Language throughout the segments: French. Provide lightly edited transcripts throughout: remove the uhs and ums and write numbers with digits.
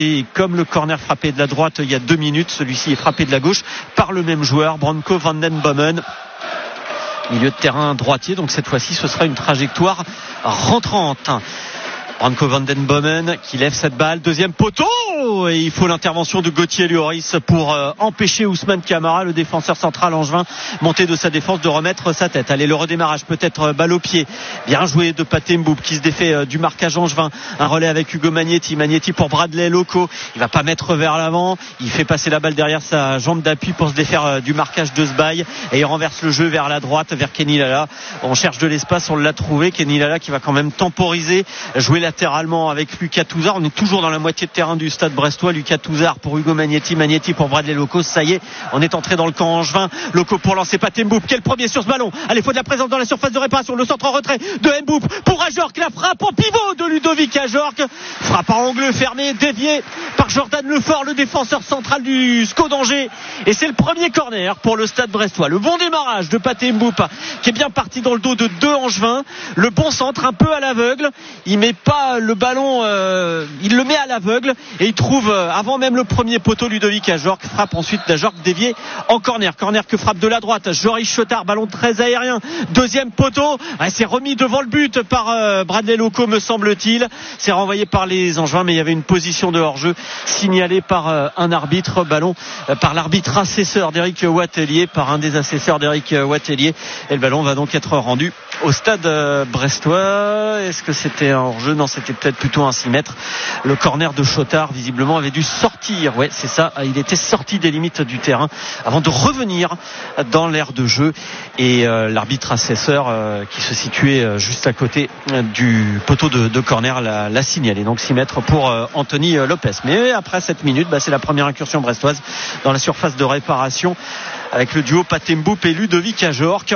Et comme le corner frappé de la droite il y a 2 minutes, celui-ci est frappé de la gauche par le même joueur, Branko van den Bomen. Milieu de terrain droitier, donc cette fois-ci ce sera une trajectoire rentrante. Branko van den Bomen qui lève cette balle, deuxième poteau, et il faut l'intervention de Gauthier Lloris pour empêcher Ousmane Camara, le défenseur central angevin, monté de sa défense, de remettre sa tête. Allez, le redémarrage peut-être balle au pied, bien joué de Pathé Mboup qui se défait du marquage angevin. Un relais avec Hugo Magnetti pour Bradley Loco, il va pas mettre vers l'avant, il fait passer la balle derrière sa jambe d'appui pour se défaire du marquage de Sbaï, et il renverse le jeu vers la droite, vers Kenny Lala. On cherche de l'espace, on l'a trouvé, Kenny Lala qui va quand même temporiser, jouer latéralement avec Lucas Touzard. On est toujours dans la moitié de terrain du stade brestois. Lucas Touzard pour Hugo Magnetti pour Bradley Loco. Ça y est, on est entré dans le camp angevin. Loco pour lancer Pathé Mboup. Quel premier sur ce ballon. Allez, faut de la présence dans la surface de réparation. Le centre en retrait de Mboup pour Ajorc. La frappe en pivot de Ludovic Ajorc. Frappe à angle fermé, dévié par Jordan Lefort, le défenseur central du SCO d'Angers. Et c'est le premier corner pour le stade brestois. Le bon démarrage de Pathé Mboup qui est bien parti dans le dos de 2 angevins. Le bon centre un peu à l'aveugle. Il met pas le ballon, il le met à l'aveugle et il trouve avant même le premier poteau Ludovic Ajorc. Frappe ensuite d'Ajorc dévié en corner que frappe de la droite Joris Chotard, ballon très aérien, deuxième poteau, c'est remis devant le but par Bradley Loco me semble-t-il. C'est renvoyé par les angevins, mais il y avait une position de hors-jeu signalée par un arbitre, ballon par l'arbitre assesseur d'Éric Wattelier, par un des assesseurs d'Éric Wattelier, et le ballon va donc être rendu au stade brestois. Est-ce que c'était un hors-jeu? Non, c'était peut-être plutôt un 6 mètres. Le corner de Chotard visiblement avait dû sortir, ouais c'est ça, il était sorti des limites du terrain avant de revenir dans l'aire de jeu, et l'arbitre assesseur qui se situait juste à côté du poteau de corner l'a signalé. Donc 6 mètres pour Anthony Lopez. Mais après 7 minutes, c'est la première incursion brestoise dans la surface de réparation avec le duo Pathé Mboup et Ludovic Ajorc.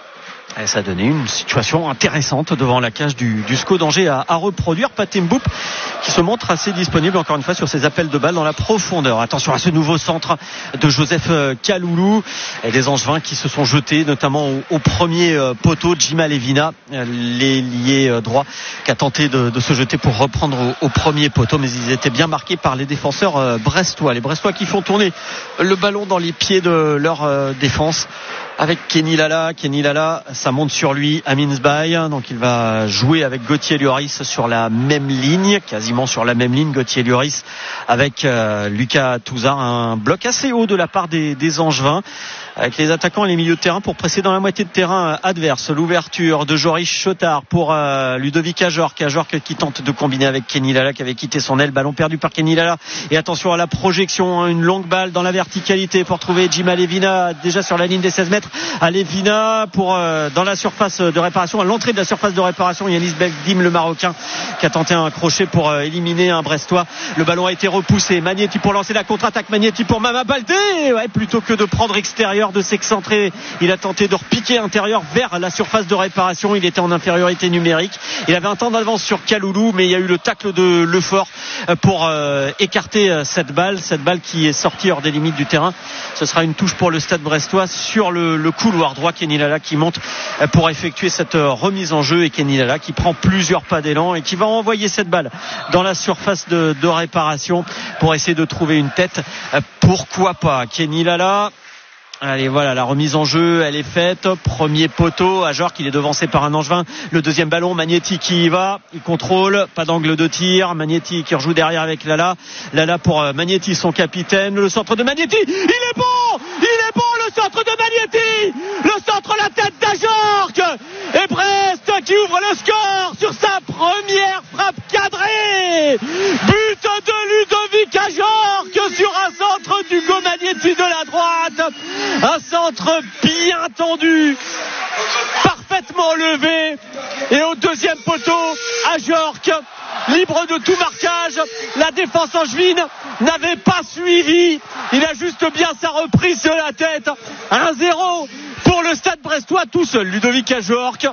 Et ça a donné une situation intéressante devant la cage du SCO d'Angers à reproduire. Pathé Mboup qui se montre assez disponible encore une fois sur ses appels de balles dans la profondeur. Attention à ce nouveau centre de Joseph Kaloulou, et des angevins qui se sont jetés notamment au premier poteau. Djima Levina, l'ailier droit, qui a tenté de se jeter pour reprendre au premier poteau, mais ils étaient bien marqués par les défenseurs brestois. Les Brestois qui font tourner le ballon dans les pieds de leur défense avec Kenny Lala, ça monte sur lui, Amin Sbaï, donc il va jouer avec Gauthier Lloris sur la même ligne, quasiment sur la même ligne, Gauthier Lloris avec Lucas Touzard. Un bloc assez haut de la part des angevins, avec les attaquants et les milieux de terrain pour presser dans la moitié de terrain adverse. L'ouverture de Joris Chotard pour Ludovic Ajorc qui tente de combiner avec Kenny Lala qui avait quitté son aile. Ballon perdu par Kenny Lala, et attention à la projection, une longue balle dans la verticalité pour trouver Djima Levina déjà sur la ligne des 16 mètres. À Levina pour dans la surface de réparation, à l'entrée de la surface de réparation, Yanis Beldim, le Marocain, qui a tenté un crochet pour éliminer un Brestois. Le ballon a été repoussé. Magnetti pour lancer la contre-attaque, Magnetti pour Mama Baldé, plutôt que de prendre extérieur, de s'excentrer, il a tenté de repiquer intérieur vers la surface de réparation. Il était en infériorité numérique, il avait un temps d'avance sur Kaloulou, mais il y a eu le tacle de Lefort pour écarter cette balle qui est sortie hors des limites du terrain. Ce sera une touche pour le stade brestois sur le couloir droit. Kenny Lala qui monte pour effectuer cette remise en jeu, et Kenny Lala qui prend plusieurs pas d'élan et qui va envoyer cette balle dans la surface de réparation pour essayer de trouver une tête. Pourquoi pas Kenny Lala. Allez, voilà, la remise en jeu, elle est faite. Premier poteau, Ajorc, il est devancé par un angevin. Le deuxième ballon, Magnetti qui y va, il contrôle, pas d'angle de tir. Magnetti qui rejoue derrière avec Lala pour Magnetti, son capitaine. Le centre de Magnetti, il est bon, le centre de Magnetti, le centre, la tête d'Ajorc, et Brest qui ouvre le score sur sa première frappe cadrée. But de Ludovic Ajorc sur un centre d'Hugo Magnetti de la droite. Un centre bien tendu, parfaitement levé, et au deuxième poteau, Ajorc, libre de tout marquage. La défense angevine n'avait pas suivi, il a juste bien sa reprise sur la tête. 1-0 pour le stade brestois tout seul. Ludovic Ajorc,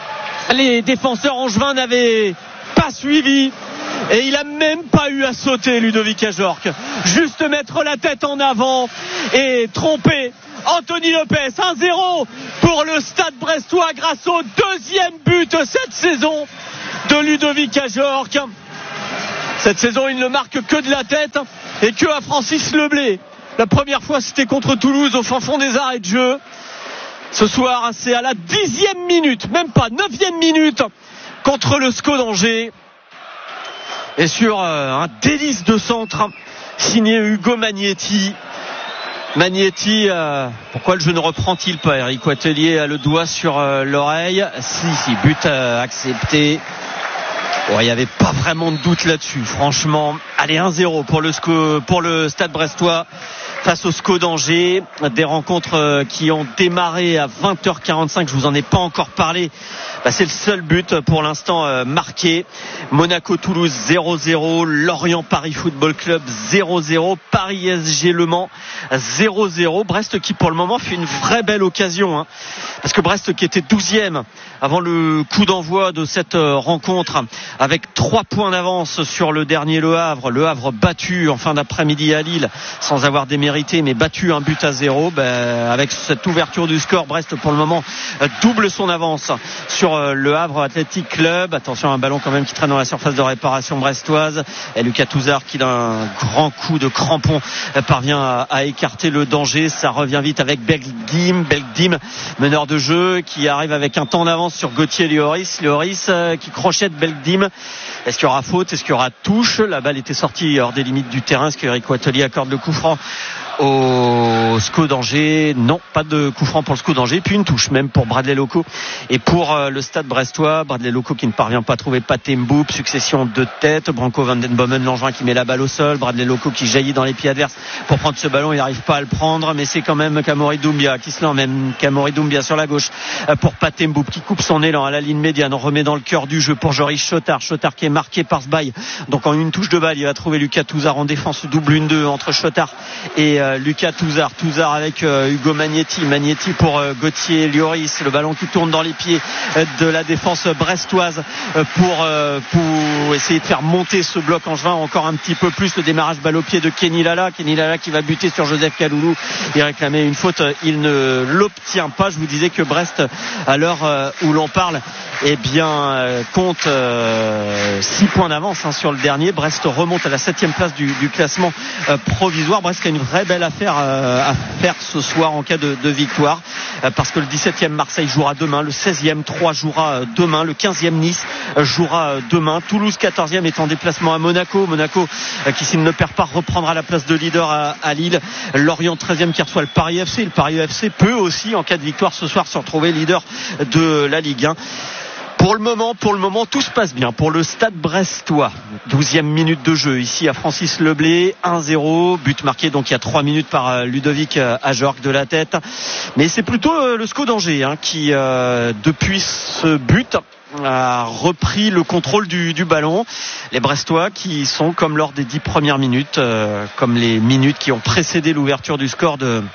les défenseurs angevins n'avaient pas suivi, et il a même pas eu à sauter, Ludovic Ajorc, juste mettre la tête en avant et tromper Anthony Lopez. 1-0 pour le stade brestois grâce au deuxième but cette saison de Ludovic Ajorc. Cette saison, il ne marque que de la tête et que à Francis Leblé. La première fois, c'était contre Toulouse au fin fond des arrêts de jeu. Ce soir, c'est à la 10e minute, même pas 9e minute, contre le SCO d'Angers. Et sur un délice de centre signé Hugo Magnetti. Magnetti, pourquoi le jeu ne reprend-il pas? Eric Watelier a le doigt sur l'oreille. Si, but accepté. Bon, il n'y avait pas vraiment de doute là-dessus, franchement. Allez, 1-0 pour le Stade Brestois face au SCO d'Angers. Des rencontres qui ont démarré à 20h45. Je vous en ai pas encore parlé. C'est le seul but pour l'instant marqué. Monaco-Toulouse 0-0. Lorient-Paris Football Club 0-0. Paris-SG Le Mans 0-0. Brest qui pour le moment fait une vraie belle occasion. Parce que Brest qui était 12e avant le coup d'envoi de cette rencontre, avec 3 points d'avance sur le dernier Le Havre. Le Havre battu en fin d'après-midi à Lille sans avoir démérité, mais battu 1-0. Avec cette ouverture du score, Brest pour le moment double son avance sur le Havre Athletic Club. Attention, un ballon quand même qui traîne dans la surface de réparation brestoise. Et Lucas Touzard qui d'un grand coup de crampon parvient à écarter le danger. Ça revient vite avec Belkdim, meneur de jeu, qui arrive avec un temps d'avance sur Gauthier Lloris qui crochette Belkdim. Est-ce qu'il y aura faute? Est-ce qu'il y aura touche? La balle était sortie hors des limites du terrain. Est-ce qu'Eric Watelier accorde le coup franc au SCO d'Angers? Non, pas de coup franc pour le SCO d'Angers. Puis une touche même pour Bradley Loco et pour le Stade Brestois. Bradley Loco qui ne parvient pas à trouver Pathé Mboup. Succession de têtes. Branco Van Den Bomen, l'Angevin, qui met la balle au sol. Bradley Loco qui jaillit dans les pieds adverses pour prendre ce ballon. Il n'arrive pas à le prendre, mais c'est quand même Kamori Doumbia qui se l'emmène. Kamori Doumbia sur la gauche pour Pathé Mboup qui coupe son élan à la ligne médiane. On remet dans le cœur du jeu pour Joris Chotard. Chotard qui est marqué par Sbaï. Donc en une touche de balle, il va trouver Lucas Touzard en défense. Double 1-2 entre Chotard et Lucas Touzard avec Hugo Magnetti pour Gauthier Lloris. Le ballon qui tourne dans les pieds de la défense brestoise pour essayer de faire monter ce bloc angevin encore un petit peu plus. Le démarrage balle au pied de Kenny Lala qui va buter sur Joseph Kaloulou. Il réclamait une faute, il ne l'obtient pas. Je vous disais que Brest, à l'heure où l'on parle, compte 6 points d'avance sur le dernier. Brest remonte à la 7e place du classement provisoire. Brest qui a une vraie belle affaire à faire ce soir en cas de victoire, parce que le 17e Marseille jouera demain, le 16e Troyes jouera demain, le 15e Nice jouera demain. Toulouse 14e est en déplacement à Monaco qui, s'il ne perd pas, reprendra la place de leader à Lille. Lorient 13e qui reçoit le Paris FC. Le Paris FC peut aussi, en cas de victoire ce soir, se retrouver leader de la Ligue 1. Pour le moment, tout se passe bien pour le Stade Brestois. 12e minute de jeu ici à Francis Leblé, 1-0, but marqué donc il y a 3 minutes par Ludovic Ajorc de la tête. Mais c'est plutôt le SCO d'Angers qui, depuis ce but, a repris le contrôle du ballon. Les Brestois qui sont comme lors des 10 premières minutes, comme les minutes qui ont précédé l'ouverture du score de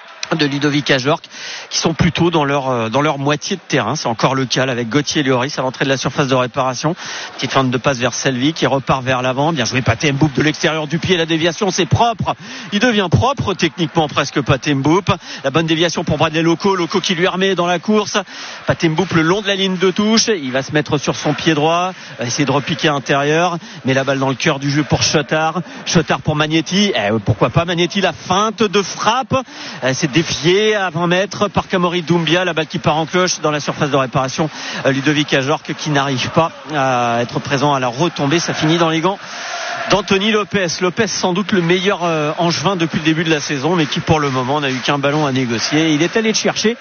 Ludovic Ajorc, qui sont plutôt dans leur moitié de terrain. C'est encore le cas avec Gauthier Lloris à l'entrée de la surface de réparation. Petite feinte de passe vers Selvi qui repart vers l'avant. Bien joué Pathé Mboup de l'extérieur du pied. La déviation, c'est propre. Il devient propre techniquement presque, Pathé Mboup. La bonne déviation pour Bradley Loco qui lui remet dans la course. Pathé Mboup le long de la ligne de touche. Il va se mettre sur son pied droit, va essayer de repiquer à l'intérieur, mais la balle dans le cœur du jeu pour Chotard pour Magnetti. Pourquoi pas Magnetti, la feinte de frappe. C'est défié à 20 mètres par Kamori Doumbia. La balle qui part en cloche dans la surface de réparation. Ludovic Ajorc qui n'arrive pas à être présent à la retombée. Ça finit dans les gants d'Anthony Lopez, sans doute le meilleur angevin depuis le début de la saison, mais qui pour le moment n'a eu qu'un ballon à négocier. Il est allé le chercher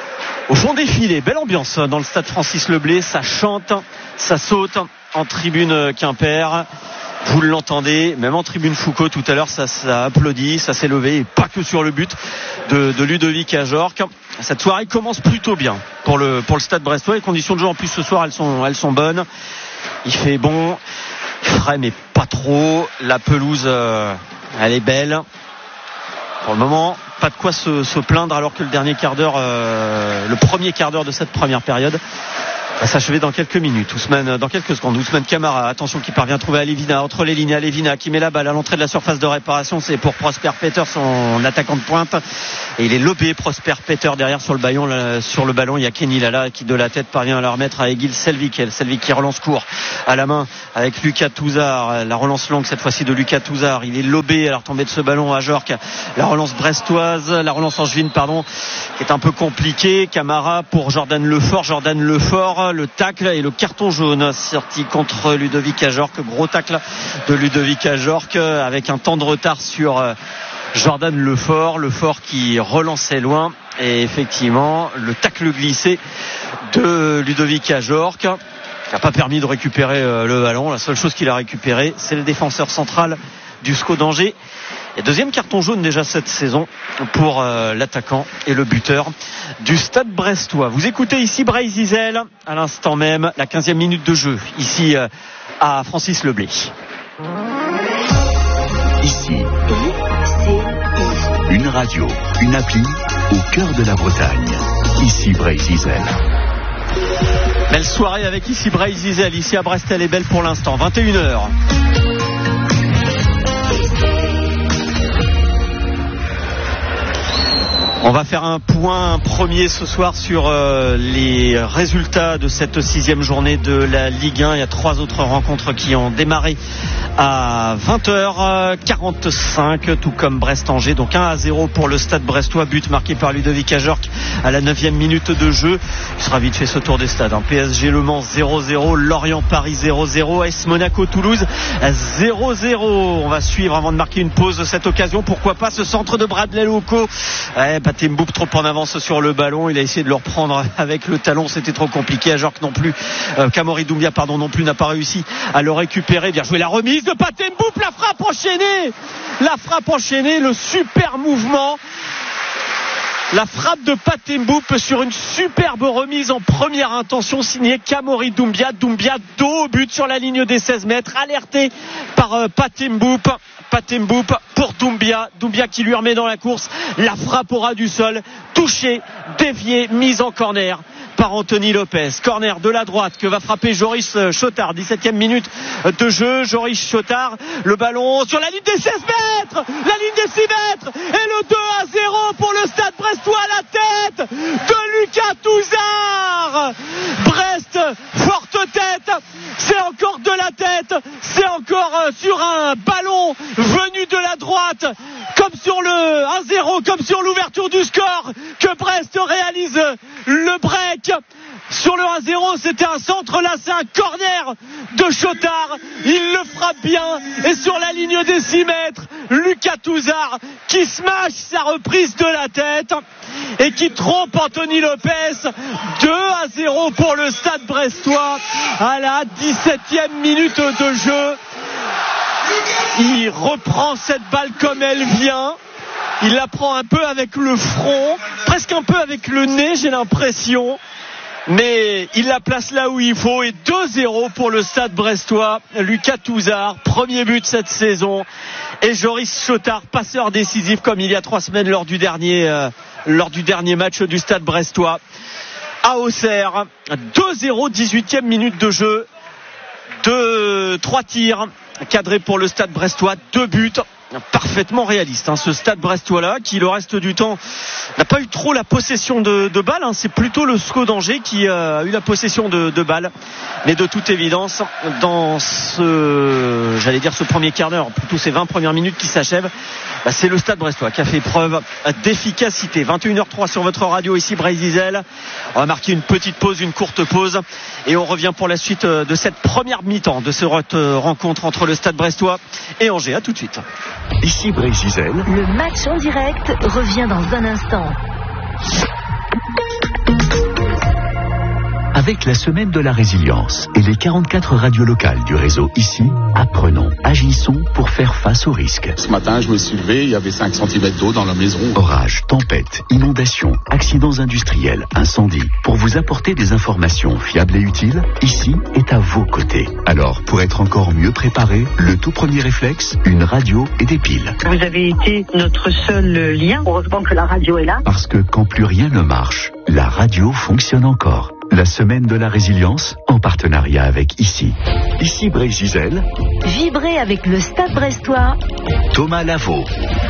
au fond des filets. Belle ambiance dans le stade Francis Leblé. Ça chante, ça saute en tribune Quimper. Vous l'entendez, même en tribune Foucault tout à l'heure, ça applaudit, ça s'est levé, et pas que sur le but de Ludovic Ajorc. Cette soirée commence plutôt bien pour le Stade Brestois. Les conditions de jeu en plus ce soir, elles sont bonnes. Il fait bon, frais mais pas trop. La pelouse, elle est belle. Pour le moment, pas de quoi se plaindre, alors que le dernier quart d'heure, le premier quart d'heure de cette première période va s'achever dans quelques minutes. Ousmane, dans quelques secondes. Ousmane Camara, attention, qui parvient à trouver Alevina entre les lignes. Alevina qui met la balle à l'entrée de la surface de réparation. C'est pour Prosper Peter, son attaquant de pointe. Et il est lobé, Prosper Peter, derrière sur le ballon. Il y a Kenny Lala qui de la tête parvient à la remettre à Egil Selvik. Selvik qui relance court à la main avec Lucas Touzard. La relance longue cette fois-ci de Lucas Touzard. Il est lobé à la retombée de ce ballon à Jork. La relance brestoise, la relance angevine, qui est un peu compliquée. Camara pour Jordan Lefort. Le tacle et le carton jaune sorti contre Ludovic Ajorc. Gros tacle de Ludovic Ajorc avec un temps de retard sur Jordan Lefort qui relançait loin. Et effectivement, le tacle glissé de Ludovic Ajorc qui n'a pas permis de récupérer le ballon. La seule chose qu'il a récupéré, c'est le défenseur central du SCO d'Angers. Et deuxième carton jaune déjà cette saison pour l'attaquant et le buteur du Stade brestois. Vous écoutez ici Breiz Isel, à l'instant même, la 15e minute de jeu, ici à Francis Leblé. Ici, une radio, une appli au cœur de la Bretagne. Ici Breiz Isel. Belle soirée avec ici Breiz Isel, ici à Brest, elle est belle pour l'instant, 21h. On va faire un point premier ce soir sur les résultats de cette 6e journée de la Ligue 1. Il y a 3 autres rencontres qui ont démarré à 20h45, tout comme Brest-Angers. Donc 1-0 pour le Stade brestois, but marqué par Ludovic Ajorc à la 9e minute de jeu. Il sera vite fait ce tour des stades. PSG Le Mans 0-0, Lorient-Paris 0-0, AS Monaco-Toulouse 0-0. On va suivre avant de marquer une pause de cette occasion. Pourquoi pas ce centre de Bradley Loco. Pathé Mboup trop en avance sur le ballon. Il a essayé de le reprendre avec le talon. C'était trop compliqué. Ajorc non plus. Kamori Doumbia non plus n'a pas réussi à le récupérer. Bien joué la remise de Pathé Mboup. La frappe enchaînée. Le super mouvement. La frappe de Pathé Mboup sur une superbe remise en première intention signée Kamori Doumbia. Doumbia dos au but sur la ligne des 16 mètres. Alerté par Pathé Mboup pour Doumbia qui lui remet dans la course. La frappe au ras du sol, touché, dévié, mise en corner par Anthony Lopez. Corner de la droite que va frapper Joris Chotard. 17e minute de jeu. Joris Chotard, le ballon sur la ligne des 16 mètres, la ligne des 6 mètres, et le 2-0 pour le Stade brestois à la tête de Lucas Touzard. Brest, forte tête, c'est encore de la tête, c'est encore sur un ballon venu de la droite, comme sur le 1-0, comme sur l'ouverture du score, que Brest réalise le break. Sur le 1-0, c'était un centre, là c'est un corner de Chotard, il le frappe bien, et sur la ligne des 6 mètres, Lucas Touzard qui smash sa reprise de la tête et qui trompe Anthony Lopez. 2-0 pour le Stade brestois à la 17e minute de jeu. Il reprend cette balle comme elle vient. Il la prend un peu avec le front, presque un peu avec le nez, j'ai l'impression. Mais il la place là où il faut. Et 2-0 pour le Stade brestois. Lucas Touzard, premier but cette saison. Et Joris Chotard, passeur décisif comme il y a 3 semaines lors du dernier match du Stade brestois à Auxerre. 2-0, 18e minute de jeu. 3 tirs cadrés pour le Stade brestois, 2 buts. Parfaitement réaliste, ce Stade brestois là qui le reste du temps n'a pas eu trop la possession de balles, c'est plutôt le SCO d'Angers qui a eu la possession de balles, mais de toute évidence dans ce premier quart d'heure, plutôt ces 20 premières minutes qui s'achèvent, c'est le Stade brestois qui a fait preuve d'efficacité. 21h03 sur votre radio, ici Breiz Isel. On va marquer une petite pause, une courte pause, et on revient pour la suite de cette première mi-temps de cette rencontre entre le Stade brestois et Angers. À tout de suite. Ici Breiz Isel. Le match en direct revient dans un instant. Avec la semaine de la résilience et les 44 radios locales du réseau Ici, apprenons, agissons pour faire face aux risques. Ce matin, je me suis levé, il y avait 5 cm d'eau dans la maison. Orages, tempêtes, inondations, accidents industriels, incendies. Pour vous apporter des informations fiables et utiles, Ici est à vos côtés. Alors, pour être encore mieux préparé, le tout premier réflexe, une radio et des piles. Vous avez été notre seul lien. Heureusement que la radio est là. Parce que quand plus rien ne marche, la radio fonctionne encore. La semaine de la résilience en partenariat avec ICI. Ici Brésil. Vibrez avec le Stade Brestois. Thomas Lavaux.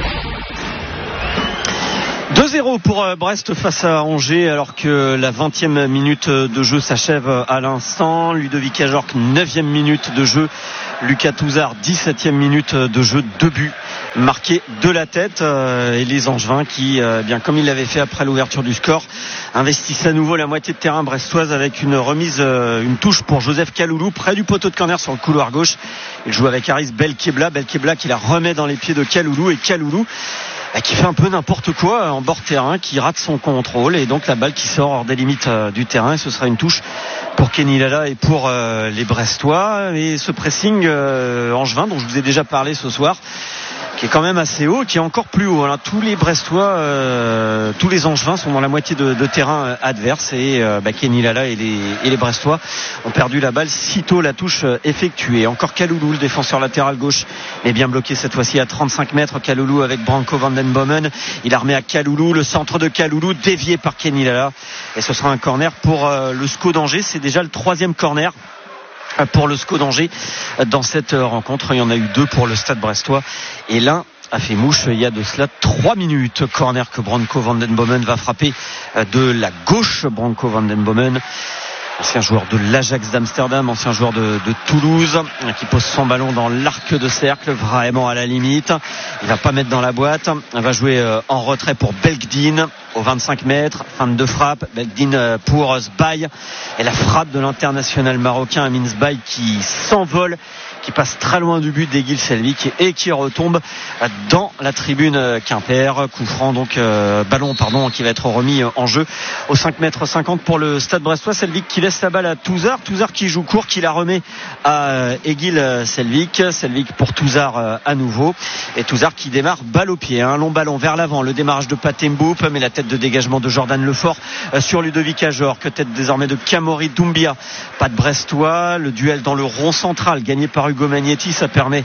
2-0 pour Brest face à Angers, alors que la 20e minute de jeu s'achève à l'instant. Ludovic Ajorc, 9e minute de jeu. Lucas Touzard, 17e minute de jeu. 2 buts marqués de la tête. Et les Angevins qui, bien comme ils l'avaient fait après l'ouverture du score, investissent à nouveau la moitié de terrain brestoise avec une remise, une touche pour Joseph Kaloulou près du poteau de corner sur le couloir gauche. Il joue avec Haris Belkebla qui la remet dans les pieds de Kaloulou, et Kaloulou qui fait un peu n'importe quoi en bord terrain, qui rate son contrôle, et donc la balle qui sort hors des limites du terrain, et ce sera une touche pour Kenny Lala et pour les Brestois. Et ce pressing angevin dont je vous ai déjà parlé ce soir, qui est quand même assez haut, qui est encore plus haut. Alors, tous les Brestois, tous les Angevins sont dans la moitié de terrain adverse, et Kenny Lala et les Brestois ont perdu la balle sitôt la touche effectuée. Encore Kaloulou, le défenseur latéral gauche, est bien bloqué cette fois-ci à 35 mètres. Kaloulou avec Branko van den Bomen. Il a remis à Kaloulou, le centre de Kaloulou dévié par Kenny Lala, et ce sera un corner pour le SCO d'Angers. C'est déjà le 3e corner pour le SCO d'Angers dans cette rencontre. Il y en a eu 2 pour le Stade Brestois, et l'un a fait mouche il y a de cela 3 minutes. Corner que Branko van den Bomen va frapper de la gauche. Branko van den Bomen, ancien joueur de l'Ajax d'Amsterdam, ancien joueur de Toulouse, qui pose son ballon dans l'arc de cercle, vraiment à la limite. Il va pas mettre dans la boîte. Il va jouer en retrait pour Belkdin au 25 mètres. Fin de frappe. Belkdin pour Sbaï. Et la frappe de l'international marocain Amin Sbaï qui s'envole, qui passe très loin du but d'Egil Selvik et qui retombe dans la tribune Quimper. Coup franc, donc ballon qui va être remis en jeu au 5 mètres 50 pour le Stade Brestois. Selvik qui laisse la balle à Touzard qui joue court, qui la remet à Egil Selvik pour Touzard à nouveau, et Touzard qui démarre balle au pied, un long ballon vers l'avant, le démarrage de Pathé Mboup, mais la tête de dégagement de Jordan Lefort sur Ludovic Ajorc, tête désormais de Kamori Doumbia. Pas de Brestois, le duel dans le rond central gagné par Hugo Magnetti, ça permet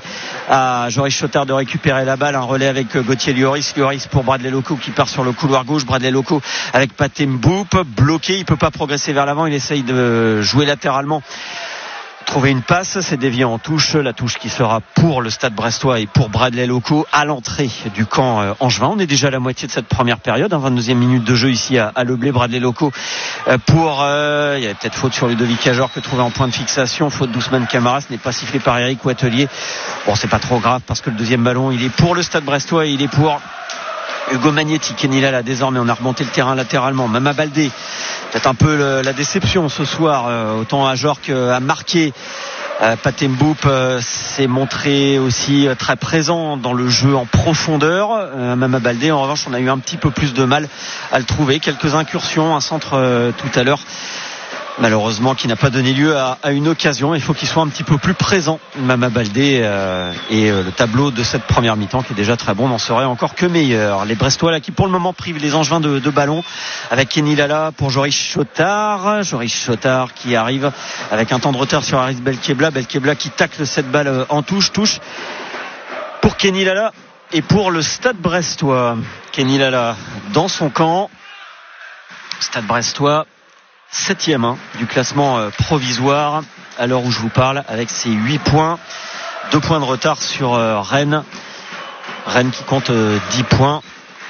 à Joris Chotard de récupérer la balle. Un relais avec Gauthier Lloris pour Bradley Loco qui part sur le couloir gauche. Bradley Loco avec Pathé Mboup bloqué, il peut pas progresser vers l'avant, il essaye de jouer latéralement, trouver une passe, c'est dévié en touche, la touche qui sera pour le Stade Brestois et pour Bradley Loco à l'entrée du camp angevin. On est déjà à la moitié de cette première période, 22e minute de jeu ici à Leblé. Bradley Loco pour il y avait peut-être faute sur Ludovic Ajorc que trouvé en point de fixation, faute d'Ousmane Camara, ce n'est pas sifflé par Eric Ouatelier. Bon, c'est pas trop grave parce que le deuxième ballon il est pour le Stade Brestois et il est pour Hugo Magnetti. Kenny Lala, désormais on a remonté le terrain latéralement. Mama Baldé, peut-être un peu la déception ce soir, autant Ajorc a marqué, Pathé Mboup s'est montré aussi très présent dans le jeu en profondeur. Mama Baldé, en revanche, on a eu un petit peu plus de mal à le trouver. Quelques incursions, un centre tout à l'heure, malheureusement, qui n'a pas donné lieu à une occasion. Il faut qu'il soit un petit peu plus présent, Mama Baldé, et le tableau de cette première mi-temps qui est déjà très bon n'en serait encore que meilleur. Les Brestois là qui pour le moment privent les Angevins de ballon, avec Kenny Lala pour Joris Chotard qui arrive avec un temps de retard sur Haris Belkebla qui tacle cette balle en touche pour Kenny Lala et pour le Stade Brestois. Kenny Lala dans son camp. Stade Brestois 7e du classement provisoire à l'heure où je vous parle, avec ses 8 points, 2 points de retard sur Rennes qui compte 10 points,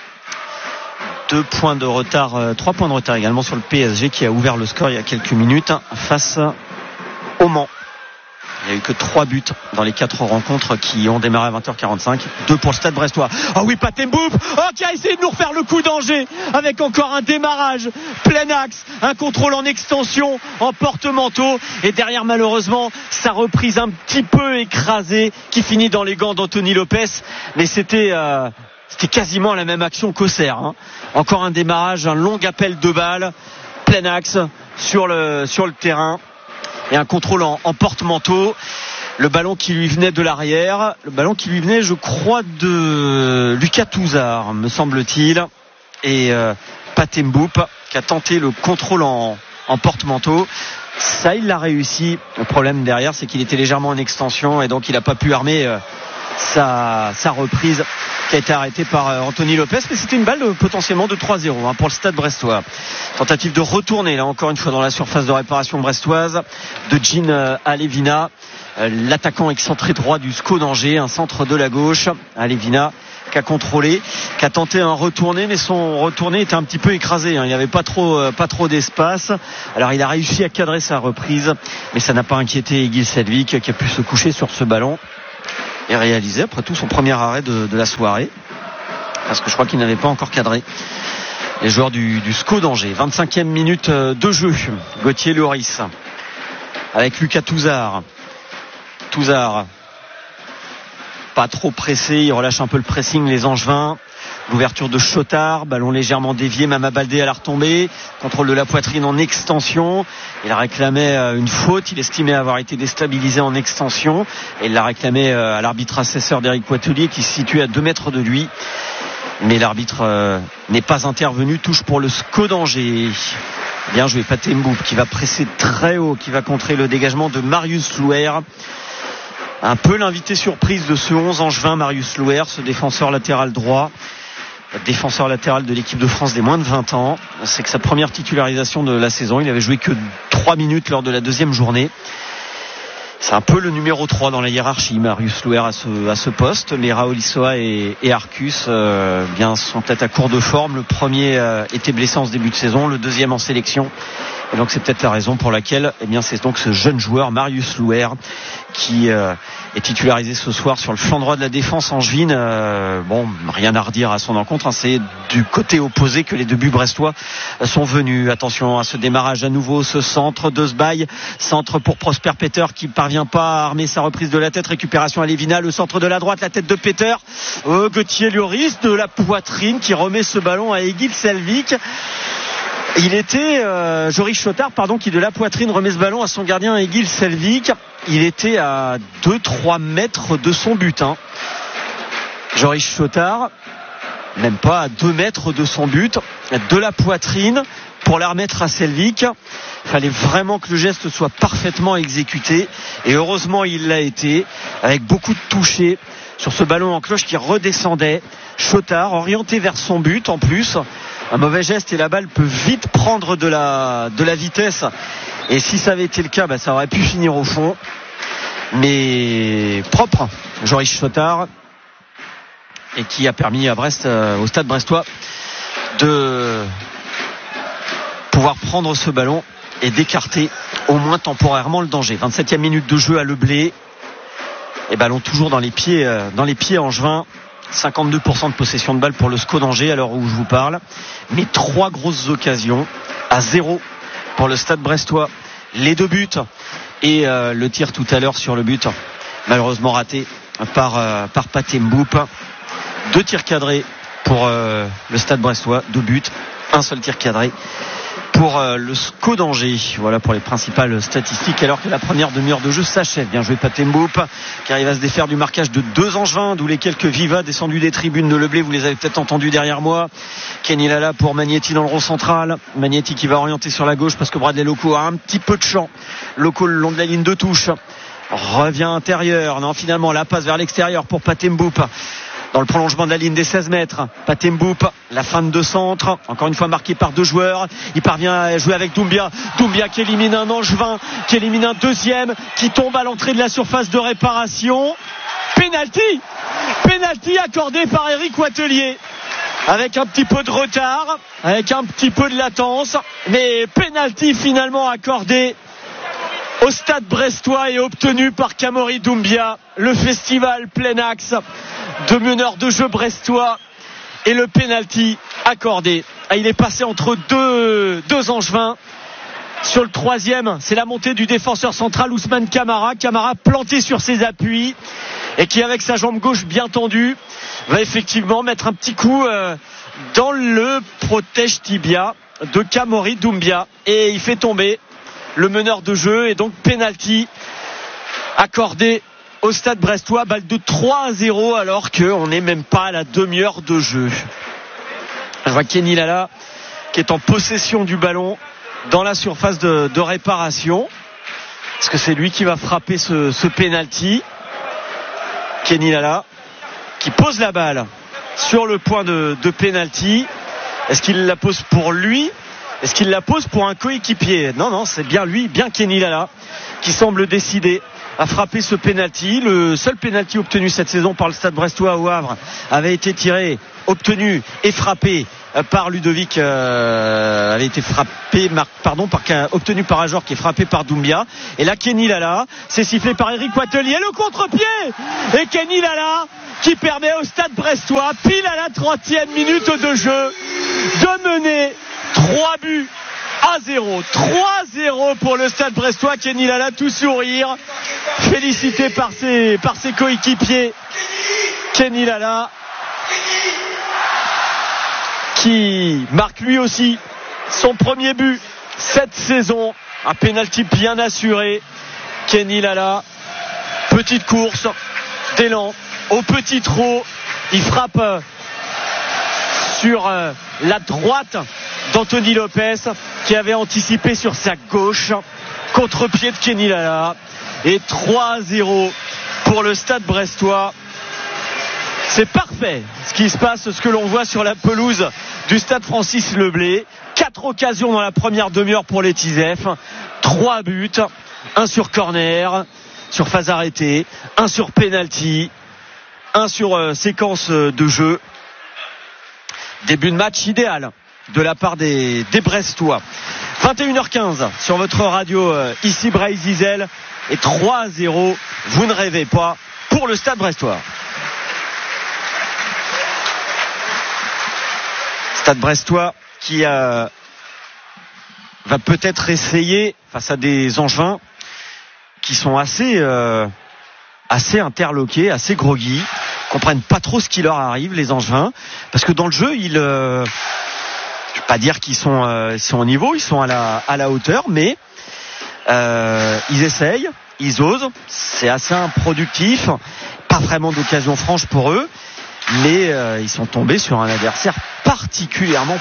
2 points de retard, 3 points de retard également sur le PSG qui a ouvert le score il y a quelques minutes face au Mans. Il n'y a eu que 3 buts dans les 4 rencontres qui ont démarré à 20h45. 2 pour le Stade Brestois. Ah oui, Pathé Mboup, qui a essayé de nous refaire le coup d'Angers avec encore un démarrage plein axe, un contrôle en extension, en porte-manteau, et derrière malheureusement sa reprise un petit peu écrasée qui finit dans les gants d'Anthony Lopez. Mais c'était quasiment la même action qu'Auxerre, hein. Encore un démarrage, un long appel de balle, plein axe sur le terrain. Et un contrôle en porte-manteau. Le ballon qui lui venait de l'arrière. Le ballon qui lui venait, je crois, de Lucas Touzard, me semble-t-il. Et Pathé Mboup qui a tenté le contrôle en porte-manteau. Ça, il l'a réussi. Le problème derrière, c'est qu'il était légèrement en extension et donc il n'a pas pu armer sa reprise qui a été arrêté par Anthony Lopez, mais c'était une balle potentiellement de 3-0 pour le Stade brestois. Tentative de retourner là encore une fois dans la surface de réparation brestoise de Jean Alevina, l'attaquant excentré droit du SCO d'Angers, un centre de la gauche. Alevina qui a contrôlé, qui a tenté un retourné, mais son retourné était un petit peu écrasé, il n'y avait pas trop d'espace. Alors il a réussi à cadrer sa reprise, mais ça n'a pas inquiété Egil Selvik, qui a pu se coucher sur ce ballon et réaliser après tout son premier arrêt de la soirée, parce que je crois qu'il n'avait pas encore cadré les joueurs du SCO d'Angers. 25e minute de jeu. Gauthier Lloris avec Lucas Touzard. Pas trop pressé, il relâche un peu le pressing, les Angevins. L'ouverture de Chotard, ballon légèrement dévié, Mama Baldé à la retombée, contrôle de la poitrine en extension. Il a réclamé une faute, il estimait avoir été déstabilisé en extension, et il l'a réclamé à l'arbitre assesseur d'Éric Poitelier, qui se situe à 2 mètres de lui. Mais l'arbitre n'est pas intervenu. Touche pour le SCO d'Angers. Bien joué, Pathé Mboup qui va presser très haut, qui va contrer le dégagement de Marius Louer. Un peu l'invité surprise de ce 11 Angevin, Marius Louer, ce défenseur latéral droit, défenseur latéral de l'équipe de France des moins de 20 ans. C'est que sa première titularisation de la saison, il avait joué que 3 minutes lors de la deuxième journée. C'est un peu le numéro 3 dans la hiérarchie, Marius Louer à ce poste. Mais Raoul Issoa et Arcus bien sont peut-être à court de forme. Le premier était blessé en ce début de saison, le deuxième en sélection. Et donc c'est peut-être la raison pour laquelle c'est donc ce jeune joueur Marius Louer qui est titularisé ce soir sur le flanc droit de la défense angevine. Rien à redire à son encontre, c'est du côté opposé que les 2 buts brestois sont venus. Attention à ce démarrage à nouveau, ce centre de Sbaï, centre pour Prosper Peter qui parvient pas à armer sa reprise de la tête. Récupération à Lévina, le centre de la droite, la tête de Peter. Gauthier Lloris de la poitrine qui remet ce ballon à Egil Selvik. Il était Joris Chotard qui de la poitrine remet ce ballon à son gardien Egil Selvik. Il était à 2-3 mètres de son but. Joris Chotard, même pas à 2 mètres de son but, de la poitrine pour la remettre à Selvik. Il fallait vraiment que le geste soit parfaitement exécuté, et heureusement il l'a été, avec beaucoup de touchés sur ce ballon en cloche qui redescendait. Chotard orienté vers son but en plus. Un mauvais geste et la balle peut vite prendre de la vitesse, et si ça avait été le cas, ça aurait pu finir au fond. Mais propre, Joris Chotard, et qui a permis à Brest, au Stade brestois, de pouvoir prendre ce ballon et d'écarter au moins temporairement le danger. 27e minute de jeu à Leblé, et ballon toujours dans les pieds angevins. 52% de possession de balle pour le SCO d'Angers à l'heure où je vous parle, mais 3 grosses occasions à 0 pour le Stade brestois. Les 2 buts et le tir tout à l'heure sur le but, malheureusement raté par Pathé Mboup. 2 tirs cadrés pour le Stade brestois, 2 buts, un seul tir cadré pour le SCO d'Angers. Voilà pour les principales statistiques, alors que la première demi-heure de jeu s'achève. Bien joué Pathé Mboup qui arrive à se défaire du marquage de 2 Angevins, d'où les quelques vivas descendus des tribunes de Leblé. Vous les avez peut-être entendus derrière moi. Kenny Lala pour Magnetti dans le rond central. Magnetti qui va orienter sur la gauche parce que Bradley Loco a un petit peu de champ. Loco le long de la ligne de touche revient intérieur. Non, finalement la passe vers l'extérieur pour Pathé Mboup dans le prolongement de la ligne des 16 mètres. Pathé Mboup, la fin de 2 centres, encore une fois marqué par 2 joueurs. Il parvient à jouer avec Doumbia qui élimine un Angevin, qui élimine un deuxième, qui tombe à l'entrée de la surface de réparation. Penalty accordé par Éric Poitelier, avec un petit peu de retard, avec un petit peu de latence, mais penalty finalement accordé au Stade brestois et obtenu par Kamori Doumbia. Le festival plein axe de meneurs de jeu brestois, et le penalty accordé. Il est passé entre deux Angevins. Sur le 3e, c'est la montée du défenseur central Ousmane Camara planté sur ses appuis, et qui, avec sa jambe gauche bien tendue, va effectivement mettre un petit coup dans le protège tibia de Kamori Doumbia, et il fait tomber le meneur de jeu, et donc penalty accordé au Stade brestois. Balle de 3-0 alors qu'on n'est même pas à la demi-heure de jeu. Je vois Kenny Lala qui est en possession du ballon dans la surface de réparation. Est-ce que c'est lui qui va frapper ce penalty? Kenny Lala qui pose la balle sur le point de pénalty. Est-ce qu'il la pose pour lui? Est-ce qu'il la pose pour un coéquipier? Non, c'est bien lui, bien Kenny Lala, qui semble décidé à frapper ce pénalty. Le seul pénalty obtenu cette saison par le Stade Brestois au Havre avait été obtenu et frappé par Ludovic, avait été obtenu par Ajorc et frappé par Doumbia. Et là, Kenny Lala, c'est sifflé par Eric Watelier, le contre-pied, et Kenny Lala qui permet au Stade Brestois, pile à la 30e minute de jeu, de mener 3-0. 3-0 pour le Stade Brestois. Kenny Lala tout sourire, félicité par ses coéquipiers. Kenny Lala qui marque lui aussi son premier but cette saison, un pénalty bien assuré. Kenny Lala, petite course d'élan au petit trot, il frappe sur la droite d'Anthony Lopez qui avait anticipé sur sa gauche, contre-pied de Kenny Lala, et 3-0 pour le Stade Brestois. C'est parfait ce qui se passe, ce que l'on voit sur la pelouse du Stade Francis Leblay. 4 occasions dans la première demi-heure pour les Tisef, 3 buts, 1 sur corner, sur phase arrêtée, 1 sur penalty, 1 sur séquence de jeu. Début de match idéal de la part des Brestois. 21h15 sur votre radio, ici Bray-Zizel, et 3-0, vous ne rêvez pas, pour le Stade Brestois. Stade Brestois qui va peut-être essayer face à des Angevins qui sont assez interloqués, assez groggy, comprennent pas trop ce qui leur arrive, les Angevins, parce que dans le jeu je vais pas dire qu'ils sont au niveau, ils sont à la hauteur, mais ils essayent, ils osent, c'est assez improductif, pas vraiment d'occasion franche pour eux, mais ils sont tombés sur un adversaire particulièrement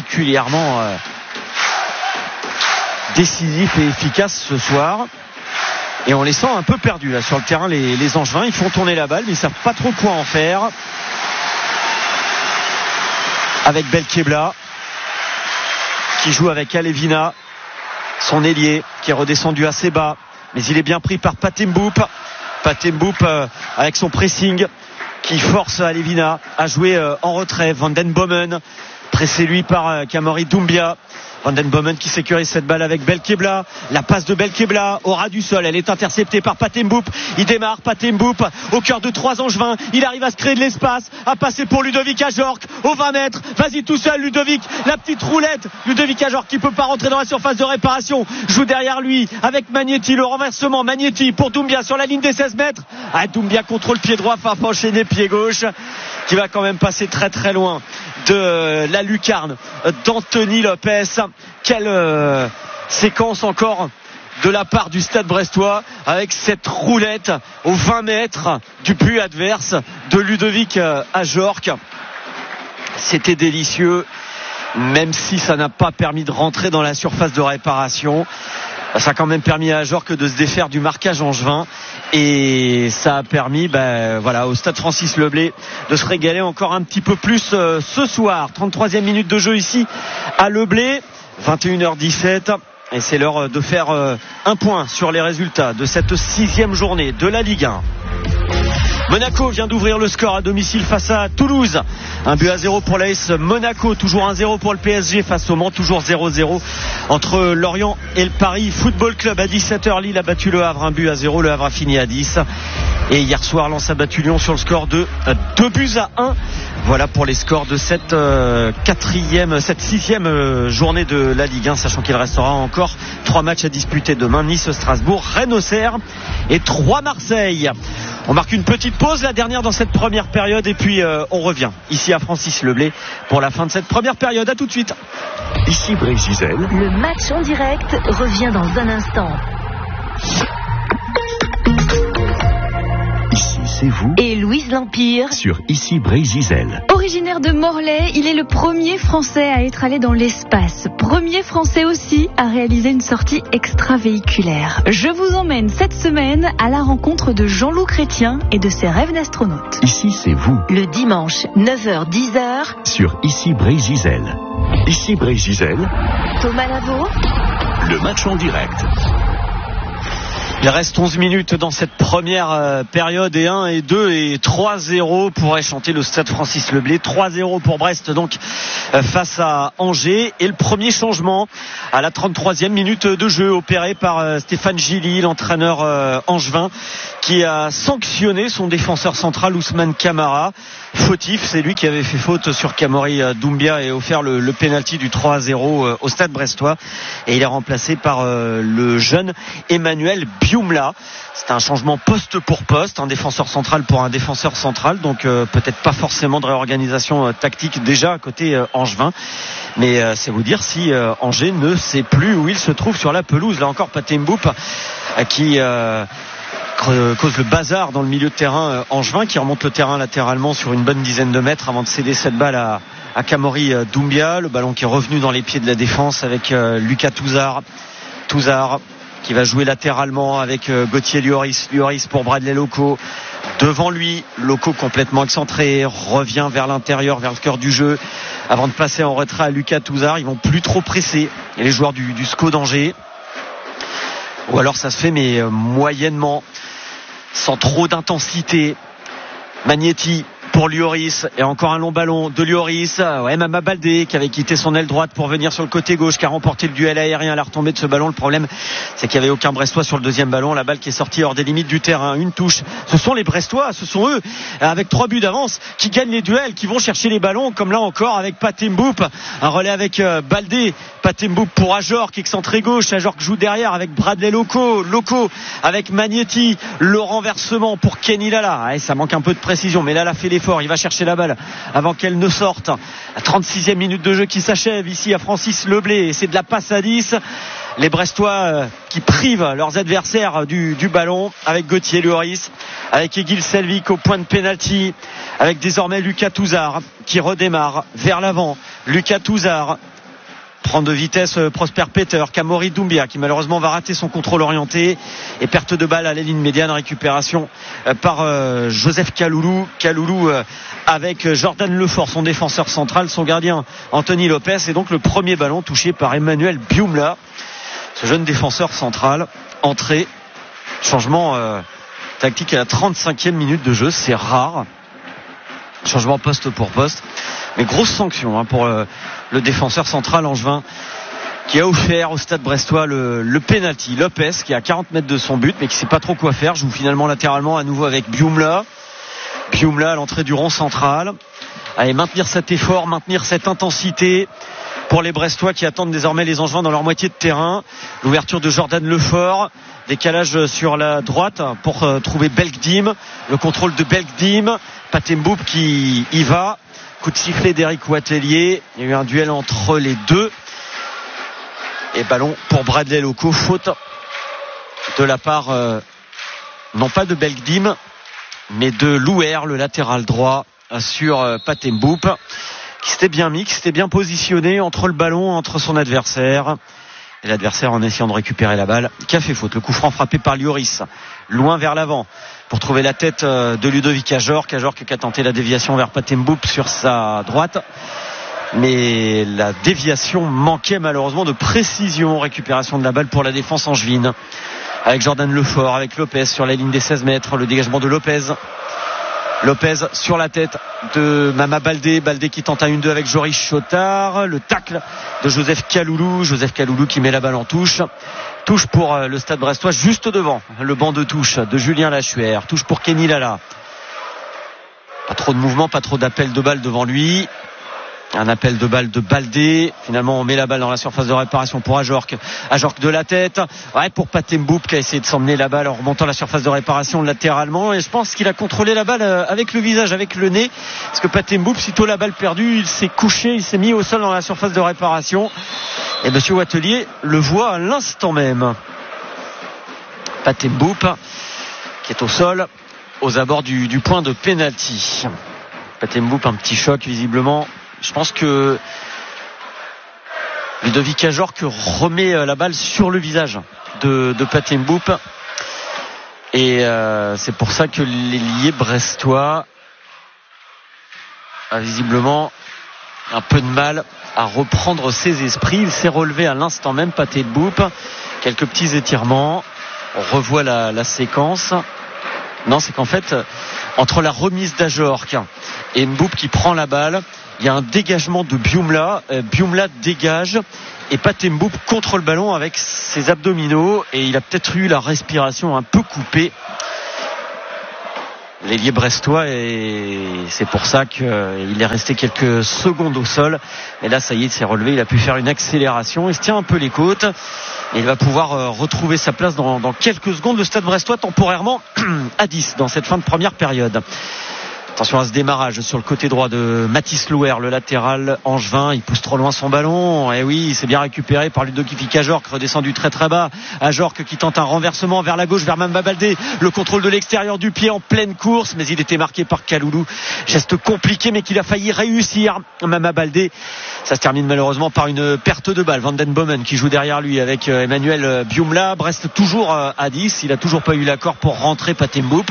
décisif et efficace ce soir, et on les sent un peu perdus là sur le terrain, les Angevins. Ils font tourner la balle mais ils savent pas trop quoi en faire, avec Belkebla qui joue avec Alevina, son ailier qui est redescendu assez bas, mais il est bien pris par Patemboup avec son pressing qui force Alevina à jouer en retrait. Van den Bomen pressé lui par Kamori Doumbia. Van den Bomen qui sécurise cette balle avec Belkebla. La passe de Belkebla au ras du sol, elle est interceptée par Patemboup. Il démarre, Patemboup au cœur de 3 Angevins, il arrive à se créer de l'espace, à passer pour Ludovic Ajorc au 20 mètres. Vas-y tout seul Ludovic, la petite roulette. Ludovic Ajorc qui peut pas rentrer dans la surface de réparation, joue derrière lui avec Magnetti, le renversement, Magnetti pour Doumbia sur la ligne des 16 mètres. Doumbia contrôle pied droit, enfin enchaîner pied gauche, qui va quand même passer très très loin de la lucarne d'Anthony Lopez. Quelle séquence encore de la part du Stade Brestois, avec cette roulette aux 20 mètres du but adverse de Ludovic Ajorc. C'était délicieux, même si ça n'a pas permis de rentrer dans la surface de réparation. Ça a quand même permis à Ajorc de se défaire du marquage angevin, et ça a permis au Stade Francis Leblay de se régaler encore un petit peu plus ce soir. 33e minute de jeu ici à Leblay, 21h17, et c'est l'heure de faire un point sur les résultats de cette 6e journée de la Ligue 1. Monaco vient d'ouvrir le score à domicile face à Toulouse. 1-0 pour l'AS Monaco, toujours 1-0 pour le PSG face au Mans, toujours 0-0 entre Lorient et le Paris Football Club. À 17h, Lille a battu le Havre 1-0, le Havre a fini à 10. Et hier soir, Lens a battu Lyon sur le score de 2-1. Voilà pour les scores de cette 6e journée de la Ligue 1, sachant qu'il restera encore 3 matchs à disputer demain: Nice, Strasbourg, Rennes, Auxerre et 3 Marseille. On marque une petite pause, la dernière dans cette première période, et puis on revient ici à Francis Leblay pour la fin de cette première période. À tout de suite. Ici Bray-Zizel. Le match en direct revient dans un instant. Ici c'est vous et Louise L'Empire. sur Ici Bray-Zizel. Originaire de Morlaix, il est le premier Français à être allé dans l'espace. Premier Français aussi à réaliser une sortie extravéhiculaire. Je vous emmène cette semaine à la rencontre de Jean-Loup Chrétien et de ses rêves d'astronaute. Ici, c'est vous Le dimanche, 9h-10h, sur Ici Bray-Zizel. Ici Bray-Zizel, Thomas Lavaux. le match en direct. Il reste 11 minutes dans cette première période et 1 et 2 et 3-0 pourrait chanter le stade Francis Leblay. 3-0 pour Brest donc face à Angers. Et le premier changement à la 33e minute de jeu opéré par Stéphane Gilly, l'entraîneur angevin, qui a sanctionné son défenseur central Ousmane Camara. Fautif, c'est lui qui avait fait faute sur Kamori Doumbia et offert le pénalty du 3-0 au stade brestois. Et il est remplacé par le jeune Emmanuel Bioumla. C'est un changement poste pour poste, un défenseur central pour un défenseur central, donc peut-être pas forcément de réorganisation tactique déjà à côté angevin, mais c'est vous dire si Angers ne sait plus où il se trouve sur la pelouse. Là encore Pathé Mboup qui cause le bazar dans le milieu de terrain angevin, qui remonte le terrain latéralement sur une bonne dizaine de mètres avant de céder cette balle à Kamori Doumbia. Le ballon qui est revenu dans les pieds de la défense avec Lucas Touzard qui va jouer latéralement avec Gauthier Lloris pour Bradley Loco. Devant lui, Loco complètement excentré, revient vers l'intérieur, vers le cœur du jeu, avant de passer en retrait à Lucas Touzard. Ils vont plus trop presser, et les joueurs du SCO d'Angers. Ou alors ça se fait mais moyennement, sans trop d'intensité. Magnetti pour Lloris, et encore un long ballon de Lloris. Mama Baldé qui avait quitté son aile droite pour venir sur le côté gauche, qui a remporté le duel aérien à la retombée de ce ballon. Le problème, c'est qu'il n'y avait aucun Brestois sur le deuxième ballon. La balle qui est sortie hors des limites du terrain. Une touche. Ce sont les Brestois, ce sont eux, avec 3 buts d'avance, qui gagnent les duels, qui vont chercher les ballons, comme là encore avec Pathé Mboup. Un relais avec Baldé. Pathé Mboup pour Ajor qui est excentré gauche. Ajor qui joue derrière avec Bradley Loco avec Magnetti. Le renversement pour Kenny Lala. Ça manque un peu de précision, mais Lala fait l'effort. Il va chercher la balle avant qu'elle ne sorte. La 36e minute de jeu qui s'achève ici à Francis Leblay. C'est de la passe à 10. Les Brestois qui privent leurs adversaires du ballon, avec Gauthier Lloris, avec Egil Selvik au point de pénalty, avec désormais Lucas Touzard qui redémarre vers l'avant. Lucas Touzard prend de vitesse Prosper Peter, Kamori Doumbia qui malheureusement va rater son contrôle orienté, et perte de balle à la ligne médiane, récupération par Joseph Kaloulou avec Jordan Lefort, son défenseur central, son gardien Anthony Lopez, et donc le premier ballon touché par Emmanuel Bioumla, ce jeune défenseur central. Entrée, changement tactique à la 35e minute de jeu, c'est rare, changement poste pour poste, mais grosse sanction pour le défenseur central angevin qui a offert au stade brestois le penalty. Lopez qui est à 40 mètres de son but mais qui sait pas trop quoi faire, joue finalement latéralement à nouveau avec Bioumla à l'entrée du rond central. Allez, maintenir cet effort, maintenir cette intensité pour les Brestois qui attendent désormais les Angevins dans leur moitié de terrain. L'ouverture de Jordan Lefort, décalage sur la droite pour trouver Belkdim, le contrôle de Belkdim, Pathé Mboup qui y va, coup de sifflet d'Éric Watelier. Il y a eu un duel entre les deux et ballon pour Bradley Loco, faute de la part non pas de Belkdim mais de Louer, le latéral droit, sur Pathé Mboup, qui s'était bien mis, qui s'était bien positionné entre le ballon, entre son adversaire, et l'adversaire en essayant de récupérer la balle, qui a fait faute. Le coup franc frappé par Lloris, loin vers l'avant, pour trouver la tête de Ludovic Ajor qui a tenté la déviation vers Pathé Mboup sur sa droite, mais la déviation manquait malheureusement de précision. Récupération de la balle pour la défense angevine, avec Jordan Lefort, avec Lopez sur la ligne des 16 mètres, le dégagement de Lopez sur la tête de Mama Baldé qui tente un 1-2 avec Joris Chotard, le tacle de Joseph Kaloulou qui met la balle en touche pour le stade brestois, juste devant le banc de touche de Julien Lachuer. Touche pour Kenny Lala, pas trop de mouvement, pas trop d'appel de balle devant lui. Un appel de balle de Baldé. Finalement, on met la balle dans la surface de réparation pour Ajorc de la tête. Pour Pathé Mboup qui a essayé de s'emmener la balle en remontant la surface de réparation latéralement. Et je pense qu'il a contrôlé la balle avec le visage, avec le nez. Parce que Pathé Mboup, sitôt la balle perdue, il s'est couché, il s'est mis au sol dans la surface de réparation. Et monsieur Watelier le voit à l'instant même. Pathé Mboup qui est au sol, aux abords du point de pénalty. Pathé Mboup, un petit choc visiblement. Je pense que Ludovic Ajorc remet la balle sur le visage de Pathé Mboup. Et c'est pour ça que l'ailier brestois a visiblement un peu de mal à reprendre ses esprits. Il s'est relevé à l'instant même, Pathé Mboup. Quelques petits étirements. On revoit la séquence. Non, c'est qu'en fait, entre la remise d'Ajorc et Mboup qui prend la balle, il y a un dégagement de Bioumla. Bioumla dégage et Pathé Mboup contre le ballon avec ses abdominaux et il a peut-être eu la respiration un peu coupée. L'ailier brestois, et c'est pour ça qu'il est resté quelques secondes au sol. Et là, ça y est, il s'est relevé, il a pu faire une accélération, il se tient un peu les côtes et il va pouvoir retrouver sa place dans quelques secondes. Le Stade brestois temporairement à 10 dans cette fin de première période. Attention à ce démarrage sur le côté droit de Mathis Louer, le latéral angevin. Il pousse trop loin son ballon. Et oui, il s'est bien récupéré par Ludovic Ajorc, redescendu très très bas. Ajorc qui tente un renversement vers la gauche, vers Mamba Baldé. Le contrôle de l'extérieur du pied en pleine course, mais il était marqué par Kaloulou. Geste compliqué, mais qu'il a failli réussir. Mamba Baldé. Ça se termine malheureusement par une perte de balle. Van den Bomen qui joue derrière lui avec Emmanuel Bioumla. Brest toujours à 10. Il a toujours pas eu l'accord pour rentrer Pathé Mboup.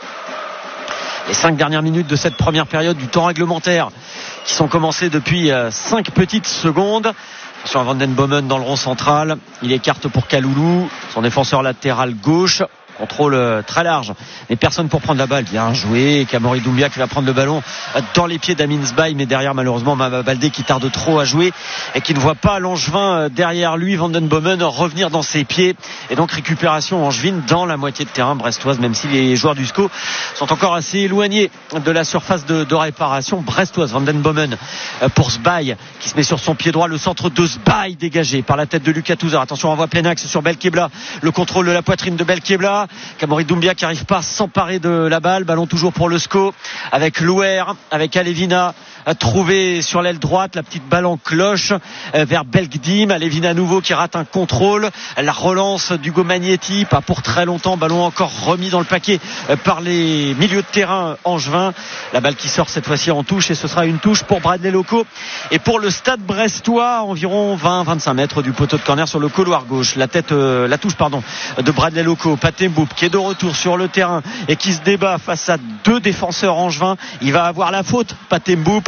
Les 5 dernières minutes de cette première période du temps réglementaire qui sont commencées depuis 5 petites secondes. Sur Van den Bomen dans le rond central, il écarte pour Kaloulou, son défenseur latéral gauche. Contrôle très large, mais personne pour prendre la balle. Bien joué, Kamori Doumbia qui va prendre le ballon dans les pieds d'Amin Sbaï, mais derrière malheureusement Mamba Baldé qui tarde trop à jouer et qui ne voit pas l'Angevin derrière lui, Van den Bomen, revenir dans ses pieds. Et donc récupération angevine dans la moitié de terrain brestoise, même si les joueurs du SCO sont encore assez éloignés de la surface de réparation brestoise. Van den Bomen pour Sbaï qui se met sur son pied droit, le centre de Sbaï dégagé par la tête de Lucas Touzard. Attention, on voit plein axe sur Belkebla, le contrôle de la poitrine de Belkebla. Kamori Doumbia qui n'arrive pas à s'emparer de la balle. Ballon toujours pour le SCO avec Louer, avec Alevina trouvé sur l'aile droite, la petite balle en cloche vers Belgdim. Alevina à nouveau qui rate un contrôle. La relance d'Hugo Magnetti, pas pour très longtemps. Ballon encore remis dans le paquet par les milieux de terrain angevins. La balle qui sort cette fois-ci en touche et ce sera une touche pour Bradley Loco et pour le Stade brestois, environ 20-25 mètres du poteau de corner sur le couloir gauche. La touche de Bradley Loco. Pathé Mboup qui est de retour sur le terrain et qui se débat face à 2 défenseurs angevins. Il va avoir la faute, Pathé Mboup.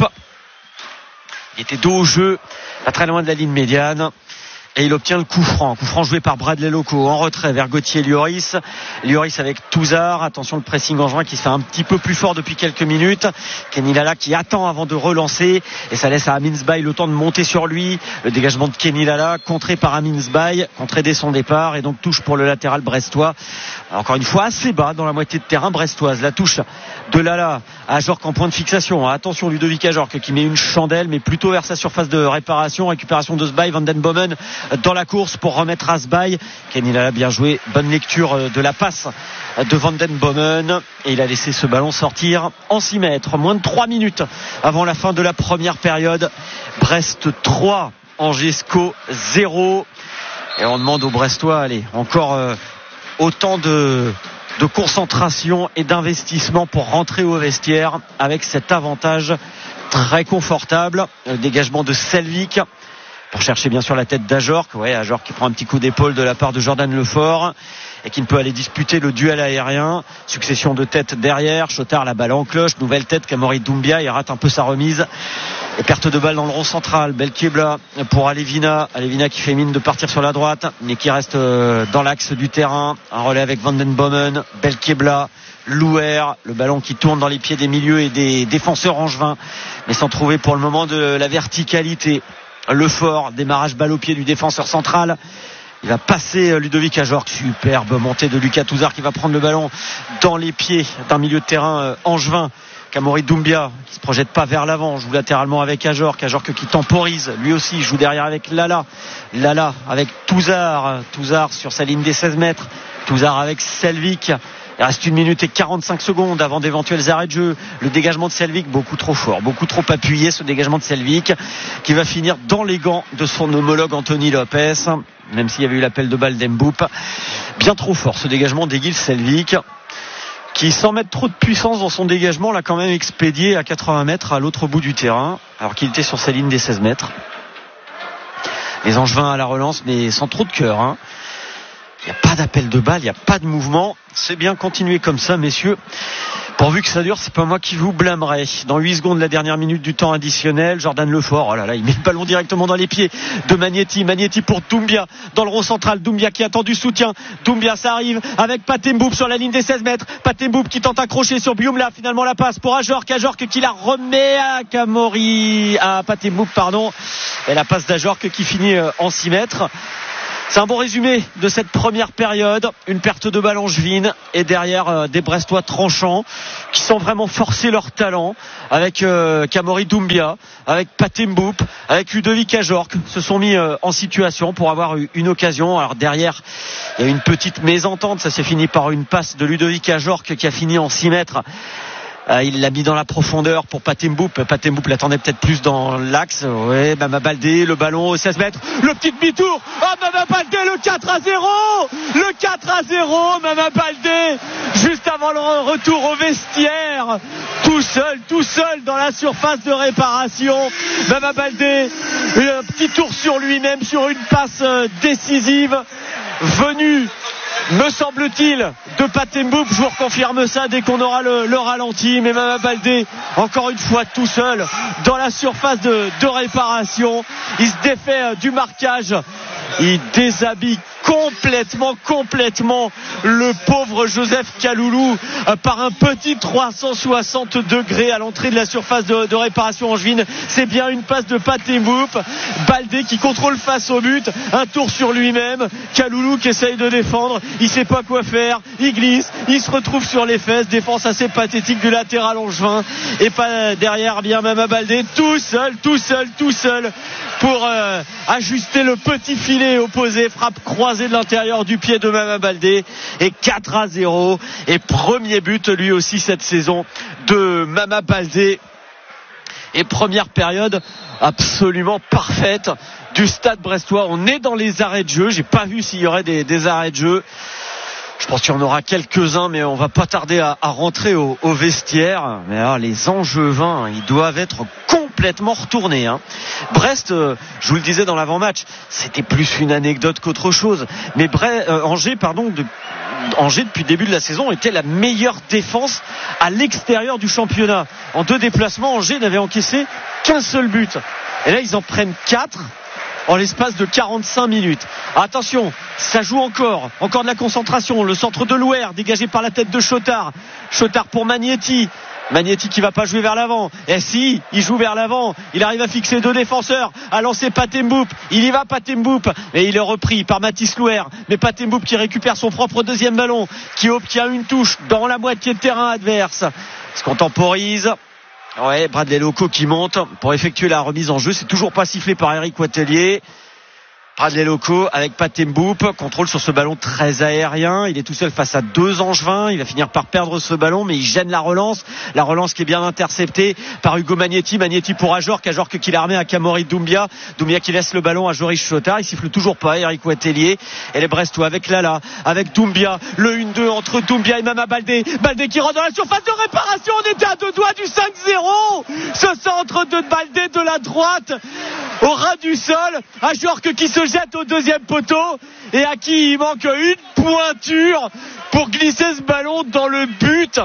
Il était dos au jeu, pas très loin de la ligne médiane. Et il obtient le coup franc joué par Bradley Loco en retrait vers Gauthier Lloris avec Touzard. Attention, le pressing angevin qui se fait un petit peu plus fort depuis quelques minutes. Kenny Lala qui attend avant de relancer et ça laisse à Amin Sbaï le temps de monter sur lui. Le dégagement de Kenny Lala contré par Amin Sbaï, contré dès son départ et donc touche pour le latéral brestois. Alors, encore une fois assez bas dans la moitié de terrain brestoise. La touche de Lala à Ajorc en point de fixation. Attention, Ludovic Ajorc qui met une chandelle mais plutôt vers sa surface de réparation. Récupération de Sbaï, Van den Bomen dans la course pour remettre à Sbaï. Kenny Lala bien joué, bonne lecture de la passe de Van den Bomen et il a laissé ce ballon sortir en 6 mètres. Moins de 3 minutes avant la fin de la première période. Brest 3, Angers SCO 0 et on demande aux Brestois, allez, encore autant de concentration et d'investissement pour rentrer au vestiaire avec cet avantage très confortable. Le dégagement de Selvic pour chercher bien sûr la tête d'Ajorc. Ajorc qui prend un petit coup d'épaule de la part de Jordan Lefort et qui ne peut aller disputer le duel aérien. Succession de têtes derrière. Chotard, la balle en cloche. Nouvelle tête, Kamori Doumbia. Il rate un peu sa remise. Et perte de balle dans le rond central. Belkebla pour Alevina. Alevina qui fait mine de partir sur la droite, mais qui reste dans l'axe du terrain. Un relais avec Van den Bomen. Belkebla. Louer, le ballon qui tourne dans les pieds des milieux et des défenseurs angevins, mais sans trouver pour le moment de la verticalité. Lefort, démarrage balle au pied du défenseur central. Il va passer Ludovic Ajorc. Superbe montée de Lucas Touzard qui va prendre le ballon dans les pieds d'un milieu de terrain angevin. Kamori Doumbia qui se projette pas vers l'avant, joue latéralement avec Ajorc qui temporise, lui aussi joue derrière avec Lala avec Touzard sur sa ligne des 16 mètres, Touzard avec Selvic. Il reste 1 minute et 45 secondes avant d'éventuels arrêts de jeu. Le dégagement de Selvic, beaucoup trop fort, beaucoup trop appuyé, ce dégagement de Selvic qui va finir dans les gants de son homologue Anthony Lopez, même s'il y avait eu l'appel de balle d'Mboup. Bien trop fort ce dégagement d'Egil Selvic. qui, sans mettre trop de puissance dans son dégagement, l'a quand même expédié à 80 mètres à l'autre bout du terrain, alors qu'il était sur sa ligne des 16 mètres. Les Angevins à la relance, mais sans trop de cœur, hein. Il n'y a pas d'appel de balle, il n'y a pas de mouvement. C'est bien, continuer comme ça, messieurs. Pourvu que ça dure, c'est pas moi qui vous blâmerai. Dans 8 secondes, la dernière minute du temps additionnel, Jordan Lefort, oh là là, il met le ballon directement dans les pieds de Magnetti. Magnetti pour Doumbia, dans le rond central. Doumbia qui attend du soutien. Doumbia, ça arrive avec Pathé Mboup sur la ligne des 16 mètres. Pathé Mboup qui tente accrocher sur Bioumla. Finalement, la passe pour Ajorc. Ajorc qui la remet à Pathé Mboup, pardon. Et la passe d'Ajorc qui finit en 6 mètres. C'est un bon résumé de cette première période. Une perte de balle angevine et derrière des Brestois tranchants qui sont vraiment forcés leur talent avec Kamori Doumbia, avec Pathé Mboup, avec Ludovic Ajorc se sont mis en situation pour avoir une occasion. Alors derrière, il y a une petite mésentente. Ça s'est fini par une passe de Ludovic Ajorc qui a fini en 6 mètres. Il l'a mis dans la profondeur pour Pathé Mboup. Pathé Mboup l'attendait peut-être plus dans l'axe. Ouais, Mama Baldé, le ballon au 16 mètres. Le petit demi-tour. Ah, Mama Baldé, le 4-0. Le 4-0, Mama Baldé. Juste avant le retour au vestiaire. Tout seul dans la surface de réparation. Mama Baldé, un petit tour sur lui-même sur une passe décisive. Venue, me semble-t-il, de Pathé Mboup. Je vous reconfirme ça dès qu'on aura le ralenti. Mais Mama Baldé, encore une fois, tout seul dans la surface de réparation. Il se défait du marquage. Il déshabille complètement le pauvre Joseph Kaloulou par un petit 360 degrés à l'entrée de la surface de réparation angevine. C'est bien une passe de Pathé Mboup. Baldé qui contrôle face au but, un tour sur lui-même. Kaloulou qui essaye de défendre, il sait pas quoi faire, il glisse, il se retrouve sur les fesses. Défense assez pathétique du latéral angevin et pas derrière bien Mama Baldé tout seul pour ajuster le petit filet opposé. Frappe croisée de l'intérieur du pied de Mama Baldé et 4-0 et premier but lui aussi cette saison de Mama Baldé et première période absolument parfaite du Stade brestois. On est dans les arrêts de jeu, j'ai pas vu s'il y aurait des arrêts de jeu. Je pense qu'il y en aura quelques-uns, mais on va pas tarder à rentrer au vestiaire. Mais alors, les Angevins, ils doivent être complètement retournés, hein. Brest, je vous le disais dans l'avant-match, c'était plus une anecdote qu'autre chose. Mais Angers, depuis le début de la saison, était la meilleure défense à l'extérieur du championnat. En 2 déplacements, Angers n'avait encaissé qu'un seul but. Et là, ils en prennent 4 en l'espace de 45 minutes. Attention, ça joue encore de la concentration. Le centre de Louer dégagé par la tête de Chotard pour Magnetti qui va pas jouer vers l'avant. Et si, il joue vers l'avant, il arrive à fixer 2 défenseurs, à lancer Pathé Mboup. Il y va Pathé Mboup et il est repris par Mathis Louer. Mais Pathé Mboup qui récupère son propre deuxième ballon, qui obtient une touche dans la moitié de terrain adverse. Se contemporise. Ouais, Bradley Loco qui monte pour effectuer la remise en jeu. C'est toujours pas sifflé par Eric Watelier. Bradley Loco avec Pathé Mboup, contrôle sur ce ballon très aérien. Il est tout seul face à 2 Angevins. Il va finir par perdre ce ballon, mais il gêne la relance qui est bien interceptée par Hugo Magnetti pour Ajorc qui la remet à Kamori Doumbia qui laisse le ballon à Joris Chotard. Il siffle toujours pas Eric Watelier. Et les Brestois avec Lala, avec Doumbia, le 1-2 entre Doumbia et Mama Baldé qui rentre dans la surface de réparation. On était à 2 doigts du 5-0. Ce centre de Baldé de la droite au ras du sol. Ajorc qui se jette au deuxième poteau et à qui il manque une pointure pour glisser ce ballon dans le but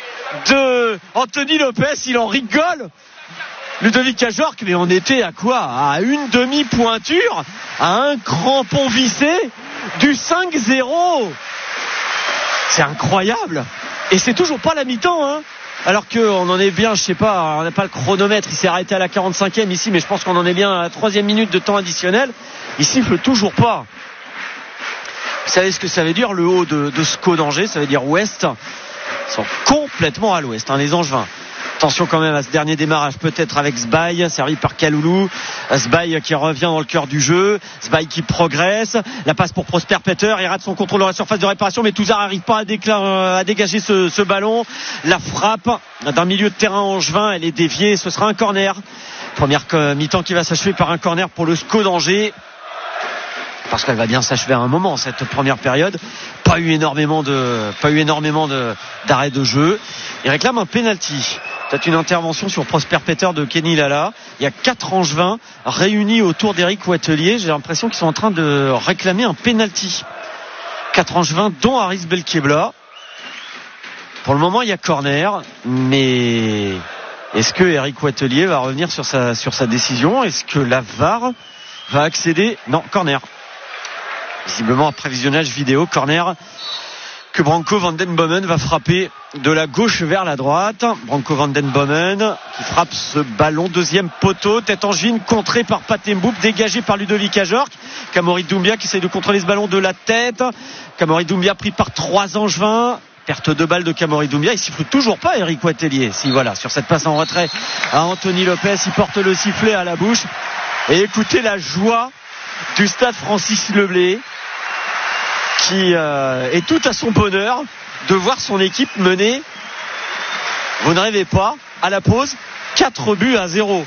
de Anthony Lopez. Il en rigole, Ludovic Ajorc, mais on était à quoi? À une demi-pointure, à un crampon vissé du 5-0. C'est incroyable. Et c'est toujours pas la mi-temps, hein. Alors qu'on en est bien, je sais pas, on n'a pas le chronomètre, il s'est arrêté à la 45e ici, mais je pense qu'on en est bien à la 3e minute de temps additionnel. Il siffle toujours pas. Vous savez ce que ça veut dire, le haut de SCO d'Angers? Ça veut dire ouest. Ils sont complètement à l'ouest, hein, les Angevins. Attention quand même à ce dernier démarrage, peut-être avec Sbaï, servi par Kaloulou. Sbaï qui revient dans le cœur du jeu. Sbaï qui progresse. La passe pour Prosper Peter. Il rate son contrôle dans la surface de réparation, mais Touzard n'arrive pas à dégager ce ballon. La frappe d'un milieu de terrain angevin, elle est déviée. Ce sera un corner. Première mi-temps qui va s'achever par un corner pour le SCO d'Angers. parce qu'elle va bien s'achever à un moment, cette première période. Pas eu énormément d'arrêts de jeu. Il réclame un penalty. Peut-être une intervention sur Prosper Peter de Kenny Lala. Il y a 4 Angevins réunis autour d'Éric Wattelier. J'ai l'impression qu'ils sont en train de réclamer un penalty. 4 Angevins, dont Haris Belkebla. Pour le moment, il y a corner, mais est-ce que Éric Wattelier va revenir sur sa décision? Est-ce que la VAR va accéder? Non, corner. Visiblement, après visionnage vidéo, corner que Branko van den Bomen va frapper de la gauche vers la droite. Branko van den Bomen qui frappe ce ballon, deuxième poteau, tête angevine, contré par Pathé Mboup, dégagé par Ludovic Ajorc. Kamori Doumbia qui essaie de contrôler ce ballon de la tête. Kamori Doumbia pris par 3 Angevins. Perte de balle de Kamori Doumbia. Il siffle toujours pas Éric Wattelier. Si voilà, sur cette passe en retrait à Anthony Lopez, il porte le sifflet à la bouche. Et écoutez la joie du stade Francis Leblé, qui est tout à son bonheur de voir son équipe mener, vous ne rêvez pas, à la pause, 4-0.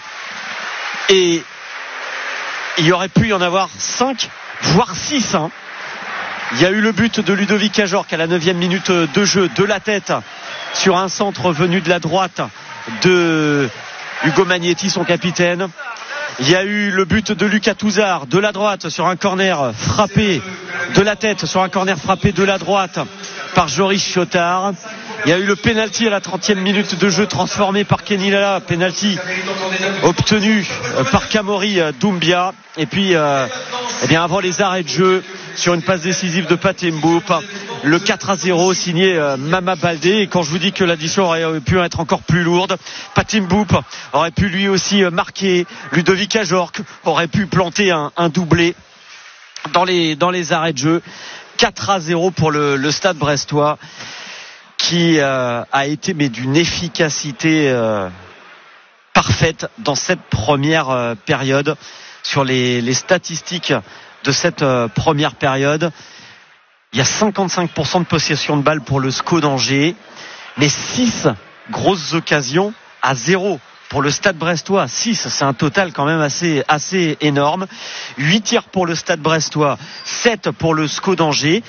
Et il y aurait pu y en avoir 5, voire 6. Il y a eu le but de Ludovic Ajorc à la 9e minute de jeu, de la tête, sur un centre venu de la droite de Hugo Magnetti, son capitaine. Il y a eu le but de Lucas Touzard de la droite sur un corner frappé de la tête, sur un corner frappé de la droite par Joris Chotard. Il y a eu le penalty à la 30e minute de jeu transformé par Kenny Lala, penalty obtenu par Kamori Doumbia. Et puis avant les arrêts de jeu, sur une passe décisive de Pathé Mboup, le 4-0 signé Mama Baldé. Et quand je vous dis que l'addition aurait pu être encore plus lourde, Pathé Mboup aurait pu lui aussi marquer, Ludovic Ajorc aurait pu planter un doublé dans les arrêts de jeu. 4-0 pour le Stade brestois, qui a été d'une efficacité parfaite dans cette première période. Sur les statistiques de cette première période, il y a 55% de possession de balle pour le SCO d'Angers, mais 6 grosses occasions à 0 pour le Stade brestois. 6, c'est un total quand même assez énorme. 8 tirs pour le Stade brestois, 7 pour le SCO d'Angers.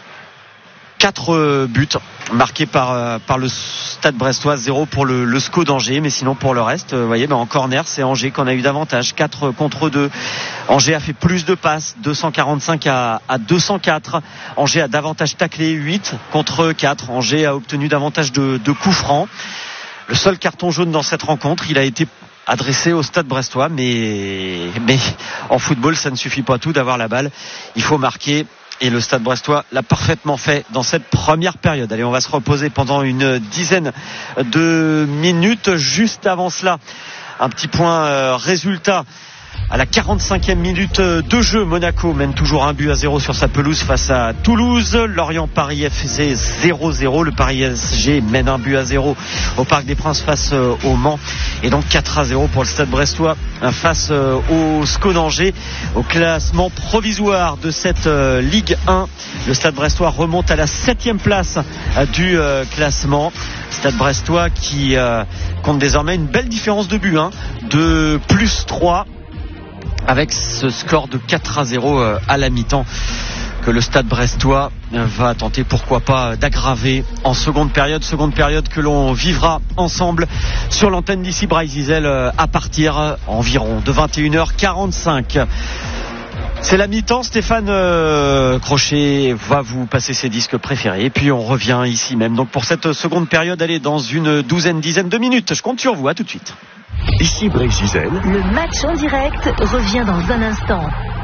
4 buts marqués par le Stade brestois, 0 pour le SCO d'Angers, mais sinon pour le reste, vous voyez, en corner, c'est Angers qu'on a eu davantage, 4 contre 2. Angers a fait plus de passes, 245 à 204. Angers a davantage taclé, 8 contre 4. Angers a obtenu davantage de coups francs. Le seul carton jaune dans cette rencontre, il a été adressé au Stade brestois, mais en football, ça ne suffit pas tout d'avoir la balle. Il faut marquer. Et le Stade brestois l'a parfaitement fait dans cette première période. Allez, on va se reposer pendant une dizaine de minutes. Juste avant cela, un petit point résultat. À la 45e minute de jeu, Monaco mène toujours 1-0 sur sa pelouse face à Toulouse. Lorient-Paris FC 0-0. Le Paris SG mène 1-0 au Parc des Princes face au Mans. Et donc 4-0 pour le Stade brestois face au SCO d'Angers. Au classement provisoire de cette Ligue 1, le Stade brestois remonte à la 7e place du classement. Stade brestois qui compte désormais une belle différence de but, de +3. Avec ce score de 4-0 à la mi-temps que le Stade brestois va tenter, pourquoi pas, d'aggraver en seconde période que l'on vivra ensemble sur l'antenne d'ici Bray-Zizel à partir environ de 21h45. C'est la mi-temps. Stéphane Crochet va vous passer ses disques préférés et puis on revient ici même. Donc pour cette seconde période, allez, dans une dizaine de minutes. Je compte sur vous, à tout de suite. Ici Bray-Zizel. Le match en direct revient dans un instant.